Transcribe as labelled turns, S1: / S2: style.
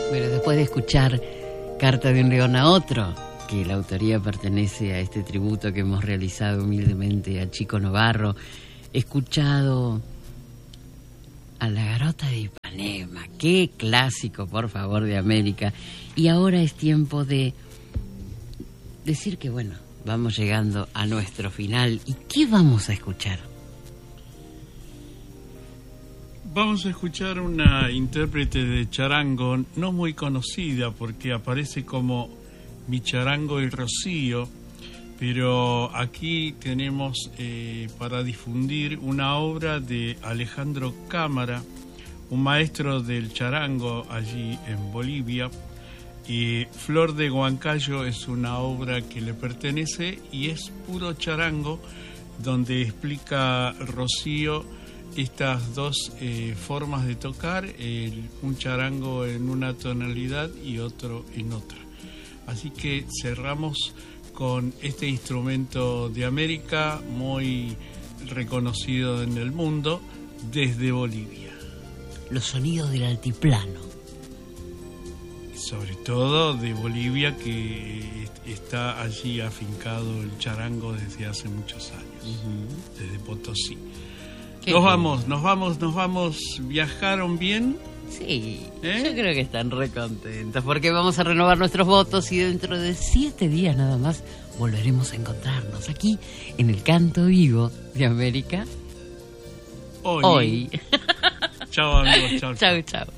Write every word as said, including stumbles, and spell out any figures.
S1: Bueno, después de escuchar Carta de un león a otro, que la autoría pertenece a este tributo que hemos realizado humildemente a Chico Novarro, he escuchado a La Garota de Ipanema, qué clásico, por favor, de América. Y ahora es tiempo de decir que, bueno, vamos llegando a nuestro final. ¿Y qué vamos a escuchar?
S2: Vamos a escuchar una intérprete de charango no muy conocida porque aparece como Mi Charango y Rocío, pero aquí tenemos eh, para difundir una obra de Alejandro Cámara, un maestro del charango allí en Bolivia. Y Flor de Huancayo es una obra que le pertenece y es puro charango, donde explica Rocío estas dos eh, formas de tocar, el, un charango en una tonalidad y otro en otra. Así que cerramos con este instrumento de América muy reconocido en el mundo desde Bolivia.
S1: Los sonidos del altiplano.
S2: Sobre todo de Bolivia, que está allí afincado el charango desde hace muchos años, uh-huh. desde Potosí. Nos bien. vamos, nos vamos, nos vamos. ¿Viajaron bien?
S1: Sí, ¿Eh? Yo creo que están re contentos porque vamos a renovar nuestros votos y dentro de siete días nada más volveremos a encontrarnos aquí en el Canto Vivo de América.
S2: Hoy.
S1: Hoy.
S2: Chao amigos, chao.
S1: Chao, chao.